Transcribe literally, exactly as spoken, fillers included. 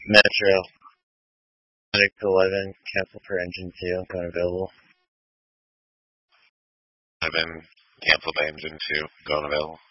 Metro. Medic eleven, cancel for engine two, going available. I've been canceled by engine two, going available.